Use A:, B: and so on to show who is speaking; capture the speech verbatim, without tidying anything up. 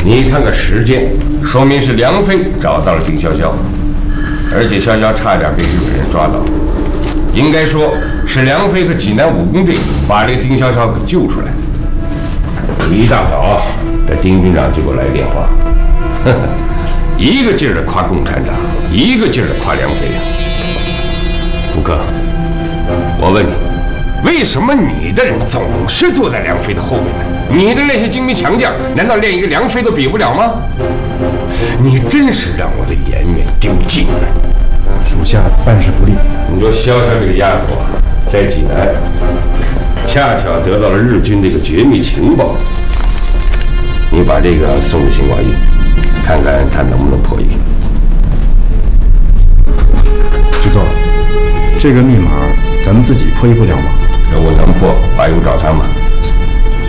A: 你看个时间，说明是梁飞找到了丁潇潇，而且潇潇差点被日本人抓到。应该说是梁飞和济南武工队把这个丁潇潇给救出来。一大早，这丁军长就给我来电话，呵呵，一个劲儿的夸共产党，一个劲儿的夸梁飞呀。吴哥，我问你，为什么你的人总是坐在梁飞的后面呢？你的那些精兵强将，难道连一个梁飞都比不了吗？你真是让我的颜面丢尽了。
B: 属下办事不力。
A: 你说潇潇这个丫头啊，在济南恰巧得到了日军的一个绝密情报，你把这个送给新华印，看看他能不能破译。
B: 知座，这个密码咱们自己破译不了吗？
A: 如果能破，还用找他吗？